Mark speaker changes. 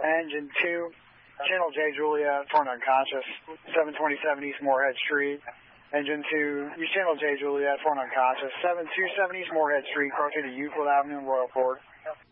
Speaker 1: Engine 2, Channel J Juliet, for an unconscious, 727 East Moorhead Street. Engine 2, East Channel J Juliet, for an unconscious, 727 East Moorhead Street, crossing to Euclid Avenue and Royal Court.